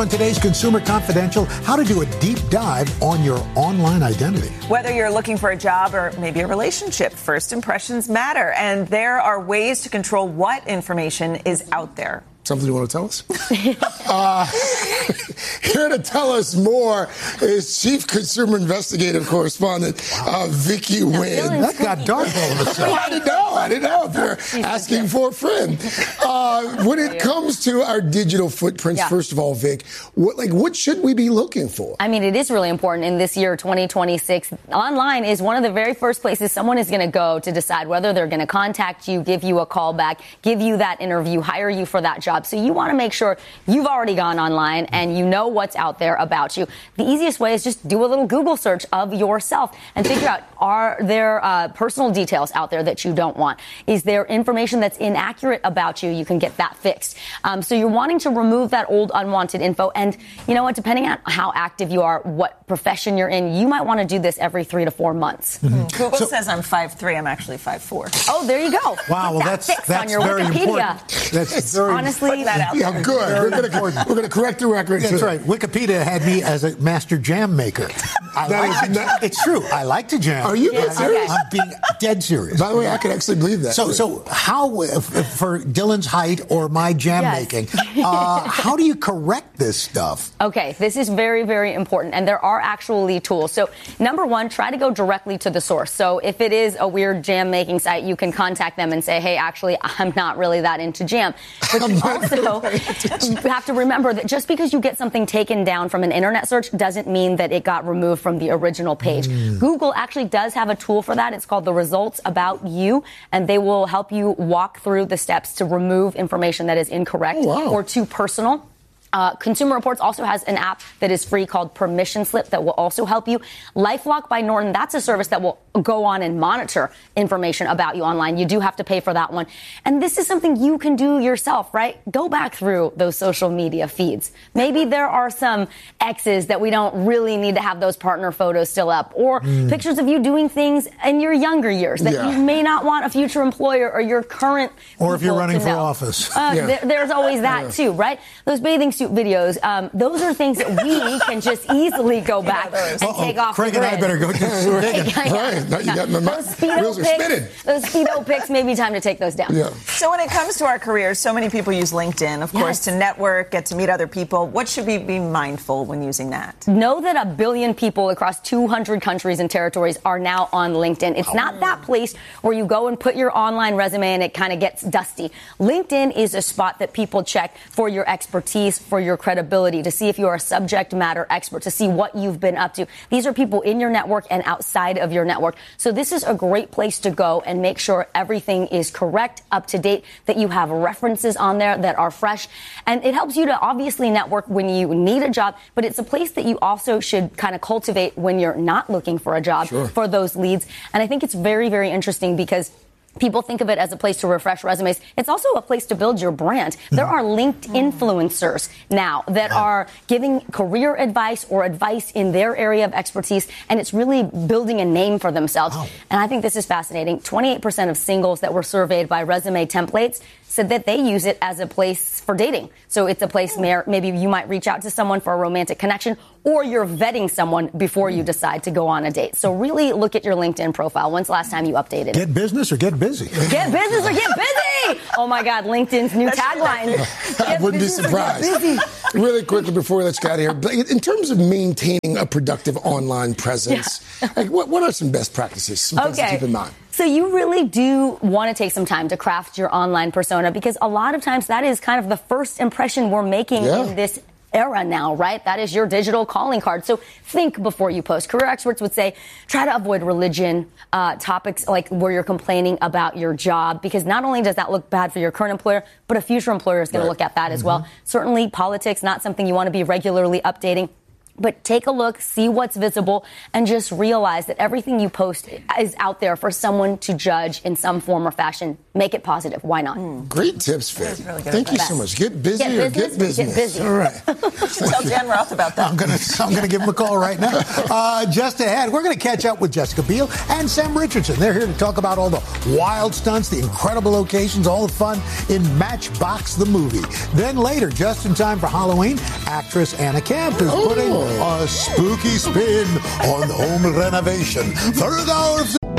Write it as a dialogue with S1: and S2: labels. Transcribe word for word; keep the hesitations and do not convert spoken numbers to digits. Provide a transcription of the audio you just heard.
S1: On today's Consumer Confidential, how to do a deep dive on your online identity.
S2: Whether you're looking for a job or maybe a relationship, first impressions matter. And there are ways to control what information is out there.
S3: Something you want to tell us? uh, here to tell us more is Chief Consumer Investigative Correspondent uh, Vicky Nguyen.
S1: That got dark all of a sudden.
S3: I didn't know. I didn't know if you're asking for a friend. Uh, when it comes to our digital footprints, yeah. first of all, Vic, what like what should we be looking for?
S4: I mean, it is really important in this year, twenty twenty-six. Online is one of the very first places someone is going to go to decide whether they're going to contact you, give you a call back, give you that interview, hire you for that job. So you want to make sure you've already gone online and you know what's out there about you. The easiest way is just do a little Google search of yourself and figure out, are there uh, personal details out there that you don't want? Is there information that's inaccurate about you? You can get that fixed. Um, so you're wanting to remove that old unwanted info. And you know what? Depending on how active you are, what profession you're in, you might want to do this every three to four months.
S2: Mm-hmm. Google so, says I'm five three. I'm actually five four.
S4: Oh, there you go.
S1: Wow, well,
S4: that
S1: that's, that's
S4: on your
S1: very
S4: Wikipedia.
S1: important. That's very
S4: Honestly,
S2: that out
S3: yeah,
S2: there.
S3: good. We're going to we're going to correct the record.
S1: That's right. Wikipedia had me as a master jam maker. I like to, not, it's true. I like to jam.
S3: Are you
S4: yeah,
S3: serious?
S4: Okay.
S1: I'm being dead serious.
S3: By the way, I can actually believe that.
S1: So, so how if, if for Dylan's height or my jam
S4: yes.
S1: making? Uh, how do you correct this stuff?
S4: Okay, this is very, very important, and there are actually tools. So, number one, try to go directly to the source. So, if it is a weird jam making site, you can contact them and say, "Hey, actually, I'm not really that into jam." But you also you have to remember that just because you get something taken down from an internet search doesn't mean that it got removed from the original page. Mm. Google actually does have a tool for that. It's called the Results About You, and they will help you walk through the steps to remove information that is incorrect
S3: oh, wow.
S4: or too personal. Uh, Consumer Reports also has an app that is free called Permission Slip that will also help you. LifeLock by Norton, that's a service that will go on and monitor information about you online. You do have to pay for that one. And this is something you can do yourself, right? Go back through those social media feeds. Maybe there are some exes that we don't really need to have those partner photos still up, or mm. pictures of you doing things in your younger years that
S3: yeah.
S4: you may not want a future employer or your current
S1: Or if you're running for
S4: know.
S1: office.
S4: Uh,
S3: yeah.
S4: there, there's always that
S3: yeah.
S4: too, right? Those bathing suit videos, um, those are things that we can just easily go back and
S1: Uh-oh.
S4: take off
S1: Craig
S4: the
S1: and
S4: grid.
S1: I better go do some digging.
S4: Yeah, yeah,
S3: Right. Now you
S4: yeah.
S3: got my, my
S4: those Speedo
S3: wheels are
S4: pics,
S3: spinning.
S4: Those Speedo pics, maybe time to take those down.
S3: Yeah.
S2: So when it comes to our careers, so many people use LinkedIn, of
S4: Yes.
S2: course, to network, get to meet other people. What should we be mindful when using that?
S4: Know that a billion people across two hundred countries and territories are now on LinkedIn. It's not that place where you go and put your online resume and it kind of gets dusty. LinkedIn is a spot that people check for your expertise, for your credibility, to see if you're a subject matter expert, to see what you've been up to. These are people in your network and outside of your network. So this is a great place to go and make sure everything is correct, up to date, that you have references on there that are fresh. And it helps you to obviously network when you need a job, but it's a place that you also should kind of cultivate when you're not looking for a job,
S3: sure.
S4: for those leads. And I think it's very, very interesting because people think of it as a place to refresh resumes. It's also a place to build your brand. There are linked influencers now that are giving career advice or advice in their area of expertise, and it's really building a name for themselves. Wow. And I think this is fascinating. twenty-eight percent of singles that were surveyed by Resume Templates said that they use it as a place for dating. So it's a place where maybe you might reach out to someone for a romantic connection, or you're vetting someone before you decide to go on a date. So really look at your LinkedIn profile. When's the last time you updated it?
S1: Get business or get busy.
S4: Get business or get busy! Oh my God, LinkedIn's new tagline.
S3: I wouldn't be surprised. Really quickly before we let you get out of here, in terms of maintaining a productive online presence, yeah. like what, what are some best practices, some things
S4: okay.
S3: to keep in mind?
S4: So you really do want to take some time to craft your online persona, because a lot of times that is kind of the first impression we're making
S3: yeah.
S4: in this era now, right? That is your digital calling card. So think before you post. Career experts would say try to avoid religion, uh, topics like where you're complaining about your job, because not only does that look bad for your current employer, but a future employer is going
S3: right.
S4: to look at that as
S3: mm-hmm.
S4: well. Certainly politics, not something you want to be regularly updating. but take a look, see what's visible, and just realize that everything you post is out there for someone to judge in some form or fashion. Make it positive. Why not? Mm.
S3: Great tips, Vic. Really Thank you so much. Get busy
S4: get
S3: or
S4: business,
S3: get business.
S4: Get busy.
S1: All right.
S2: You should tell Jan Roth about that.
S1: I'm going to I'm gonna give him a call right now. Uh, just ahead, we're going to catch up with Jessica Biel and Sam Richardson. They're here to talk about all the wild stunts, the incredible locations, all the fun in Matchbox the movie. Then later, just in time for Halloween, actress Anna Camp is putting a spooky spin on home renovation. Third hour of the